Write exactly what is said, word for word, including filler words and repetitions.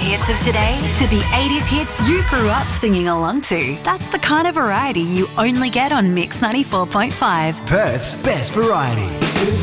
hits of today to the eighties hits you grew up singing along to. That's the kind of variety you only get on Mix ninety-four point five. Perth's best variety.